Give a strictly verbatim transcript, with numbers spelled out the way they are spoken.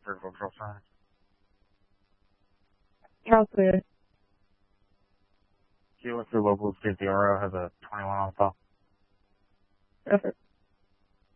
Critical control sign. All clear. Kilo through local, see if the R O has a twenty-one on file. Effort.